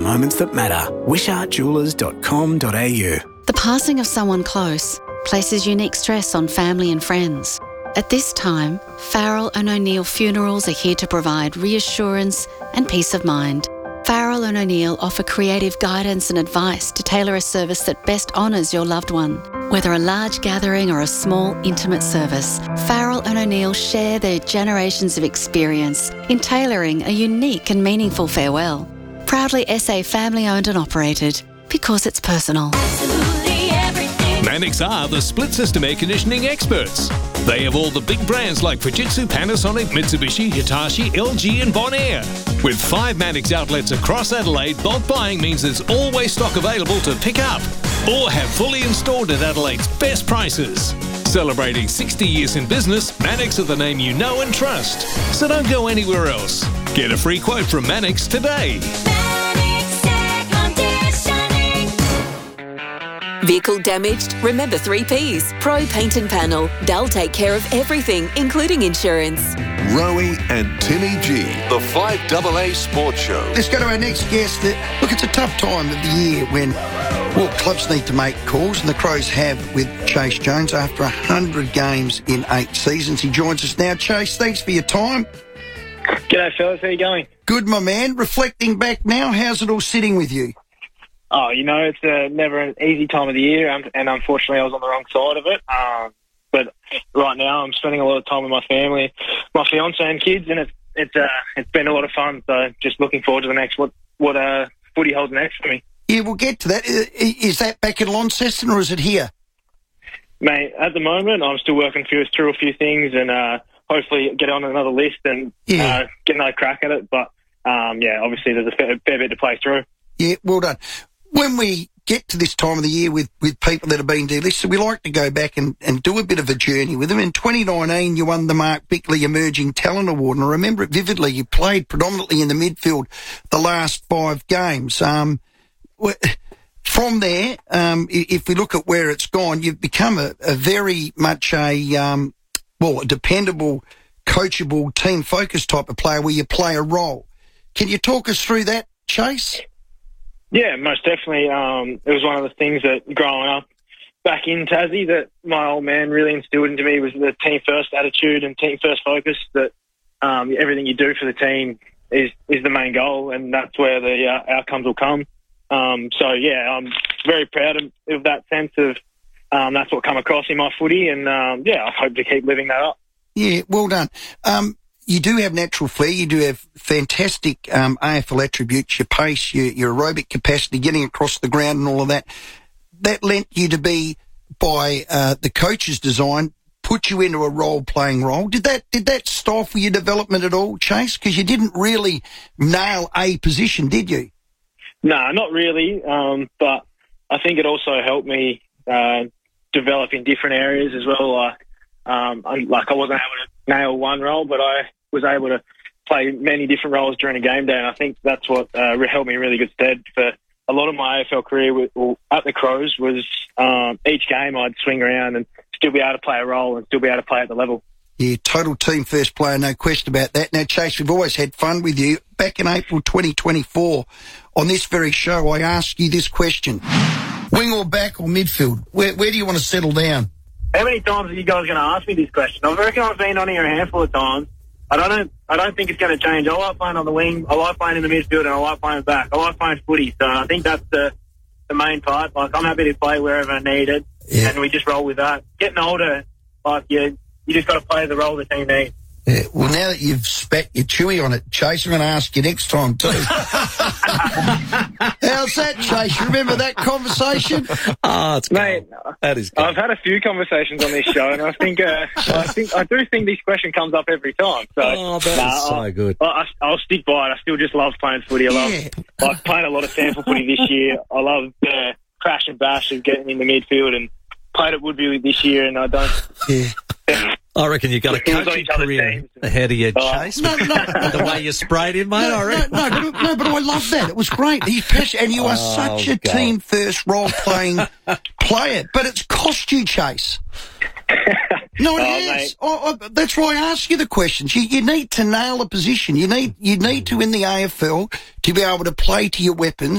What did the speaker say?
moments that matter. wishartjewelers.com.au. The passing of someone close places unique stress on family and friends. At this time, Farrell and O'Neill Funerals are here to provide reassurance and peace of mind. Farrell and O'Neill offer creative guidance and advice to tailor a service that best honours your loved one. Whether a large gathering or a small, intimate service, Farrell and O'Neill share their generations of experience in tailoring a unique and meaningful farewell. Proudly SA family-owned and operated, because it's personal. Absolutely everything. Mannix are the split system air conditioning experts. They have all the big brands like Fujitsu, Panasonic, Mitsubishi, Hitachi, LG and Bonaire. With 5 Mannix outlets across Adelaide, bulk buying means there's always stock available to pick up or have fully installed at Adelaide's best prices. Celebrating 60 years in business, Mannix are the name you know and trust. So don't go anywhere else. Get a free quote from Mannix today. Vehicle damaged? Remember 3 Ps. Pro Paint and Panel. They'll take care of everything, including insurance. Rowie and Timmy G, the 5AA Sports Show. Let's go to our next guest. Look, it's a tough time of the year when, well, clubs need to make calls, and the Crows have with Chase Jones after 100 games in 8 seasons. He joins us now. Chase, thanks for your time. G'day, fellas. How you going? Good, my man. Reflecting back now, how's it all sitting with you? Oh, it's never an easy time of the year, and unfortunately I was on the wrong side of it. But right now I'm spending a lot of time with my family, my fiance and kids, and it's been a lot of fun. So just looking forward to the next what footy holds next for me. Yeah, we'll get to that. Is that back in Launceston or is it here? Mate, at the moment I'm still working through a few things and hopefully get on another list and get another crack at it. But obviously there's a fair bit to play through. Yeah, well done. When we get to this time of the year with people that have been delisted, we like to go back and do a bit of a journey with them. In 2019, you won the Mark Bickley Emerging Talent Award, and I remember it vividly. You played predominantly in the midfield the last 5 games. From there, if we look at where it's gone, you've become a very much a dependable, coachable, team-focused type of player where you play a role. Can you talk us through that, Chase? Yeah, most definitely. It was one of the things that growing up back in Tassie that my old man really instilled into me was the team-first attitude and team-first focus, that everything you do for the team is the main goal, and that's where the outcomes will come. I'm very proud of that sense of that's what come across in my footy, and I hope to keep living that up. Yeah, well done. You do have natural flair. You do have fantastic AFL attributes, your pace, your aerobic capacity, getting across the ground and all of that. That lent you to be, by the coach's design, put you into a role-playing role. Did that stifle your development at all, Chase? Because you didn't really nail a position, did you? No, not really. But I think it also helped me develop in different areas as well. I wasn't able to nail one role, but I was able to play many different roles during a game day, and I think that's what held me in really good stead for a lot of my AFL career at the Crows. Was each game I'd swing around and still be able to play a role and still be able to play at the level. Yeah, total team first player, no question about that. Now, Chase, we've always had fun with you. Back in April 2024, on this very show, I asked you this question: wing or back or midfield? Where do you want to settle down? How many times are you guys going to ask me this question? I reckon I've been on here a handful of times. I don't think it's going to change. I like playing on the wing. I like playing in the midfield, and I like playing back. I like playing footy. So I think that's the main part. Like, I'm happy to play wherever needed, and we just roll with that. Getting older, you just got to play the role the team needs. Yeah, well, now that you've spat your chewy on it, Chase, I'm going to ask you next time too. How's that, Chase? You remember that conversation? Oh, it's mate. That is good. I've had a few conversations on this show, and I do think this question comes up every time. So, that's so good. I'll stick by it. I still just love playing footy. I love playing a lot of sample footy this year. I love the crash and bash of getting in the midfield, and played at Woodview this year, and I don't. Yeah. I reckon you've got a coaching career ahead of you, Chase. No. The way you sprayed him, mate, I reckon. No, but I love that. It was great. He's passionate, and you are such a team-first role-playing player. But it's cost you, Chase. No, it has. That's why I ask you the questions. You need to nail a position. You need to, in the AFL, to be able to play to your weapons.